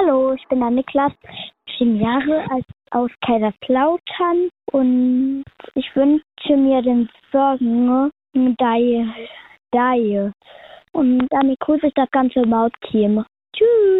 Hallo, ich bin der Niklas, 10 Jahre alt aus Kaiserslautern und ich wünsche mir den Song Daie. Und damit grüße ich das ganze Mautteam. Tschüss!